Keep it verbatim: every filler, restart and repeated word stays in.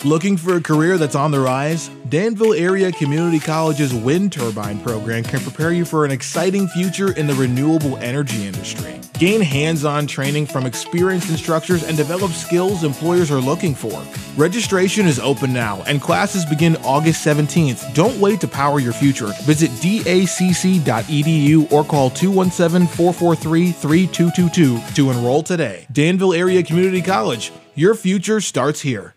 Looking for a career that's on the rise? Danville Area Community College's wind turbine program can prepare you for an exciting future in the renewable energy industry. Gain hands-on training from experienced instructors and develop skills employers are looking for. Registration is open now and classes begin August seventeenth. Don't wait to power your future. Visit D A C C dot E D U or call two one seven, four four three, three two two two to enroll today. Danville Area Community College. Your future starts here.